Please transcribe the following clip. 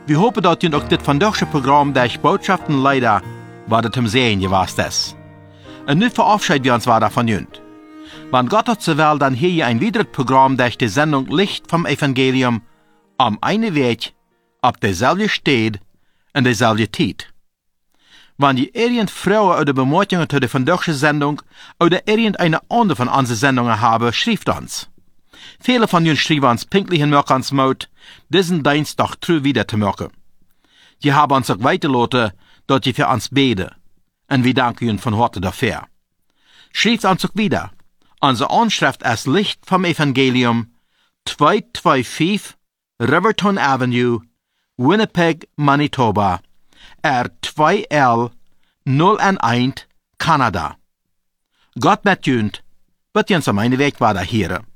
Wir hoffen, dass ihr auch das vandaagse Programm der Botschaften leider war zum Sehen gewesen ist. Und nun verabschieden wir uns weiter von Jünd. Wenn Gott hat so will, dann hier ihr ein weiteres Programm durch die Sendung Licht vom Evangelium am einen Weg, auf derselbe Stelle und derselbe Zeit. Wenn ihr irgend Frauen oder Bemerkungen zu der vandaagse Sendung oder irgendeine andere von unseren Sendungen haben, schreibt uns. Viele von uns schreiben uns pünktlich in Möckens Mut, diesen Dienstag treu wieder zu machen. Sie haben uns auch weitergelassen, dass sie für uns beten. Und wir danken Ihnen von Herzen dafür. Schreibt uns auch wieder. Unsere Anschrift ist Licht vom Evangelium, 225 Riverton Avenue, Winnipeg, Manitoba, R2L 011, Kanada. Gott mit Ihnen, wird uns am einen Weg weiter hören.